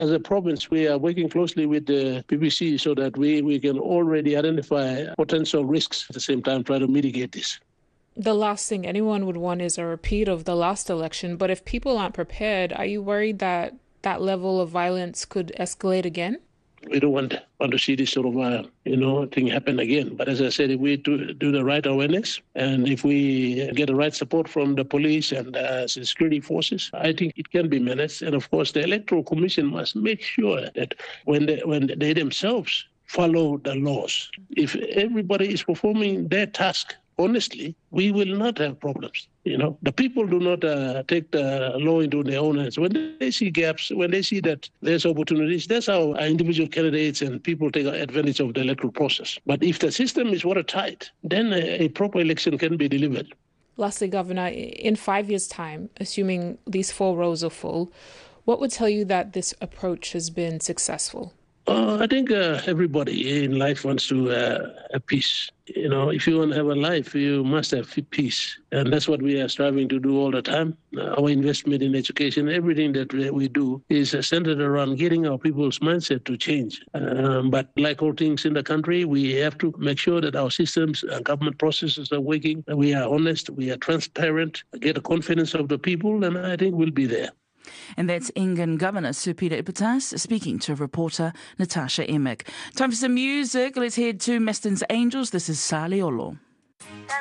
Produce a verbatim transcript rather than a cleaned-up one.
As a province, we are working closely with the B B C so that we, we can already identify potential risks at the same time, try to mitigate this. The last thing anyone would want is a repeat of the last election. But if people aren't prepared, are you worried that that level of violence could escalate again? We don't want, want to see this sort of, uh, you know, thing happen again. But as I said, if we do, do the right awareness and if we get the right support from the police and uh, security forces, I think it can be managed. And of course, the Electoral Commission must make sure that when they, when they themselves follow the laws, if everybody is performing their task honestly, we will not have problems. You know, the people do not uh, take the law into their own hands. When they see gaps, when they see that there's opportunities, that's how individual candidates and people take advantage of the electoral process. But if the system is watertight, then a, a proper election can be delivered. Lastly, Governor, in five years' time, assuming these four rows are full, what would tell you that this approach has been successful? Uh, I think uh, everybody in life wants to uh, have peace. You know, if you want to have a life, you must have peace. And that's what we are striving to do all the time. Uh, our investment in education, everything that we, we do is uh, centered around getting our people's mindset to change. Um, but like all things in the country, we have to make sure that our systems and government processes are working, that we are honest, we are transparent, get the confidence of the people, and I think we'll be there. And that's Ingan Governor Sir Peter Ipatas speaking to reporter Natasha Emick. Time for some music. Let's head to Maston's Angels. This is Sali Olo.